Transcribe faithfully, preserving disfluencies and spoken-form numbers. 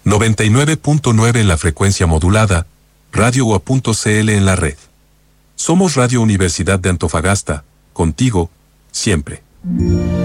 noventa y nueve punto nueve en la frecuencia modulada, radio u a punto ce ele en la red. Somos Radio Universidad de Antofagasta, contigo, siempre.